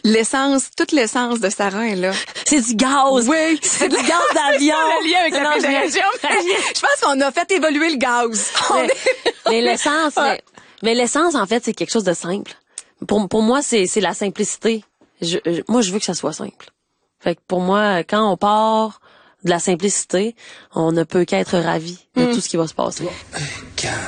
toute l'essence de Sarah est là. C'est du gaz. Oui. C'est du gaz d'avion. C'est le lien avec la pénétration. Je pense qu'on a fait évoluer le gaz. Mais l'essence, mais l'essence, en fait, c'est quelque chose de simple. Pour moi, c'est la simplicité. Moi, je veux que ça soit simple. Fait que pour moi, quand on part de la simplicité, on ne peut qu'être ravi de tout ce qui va se passer.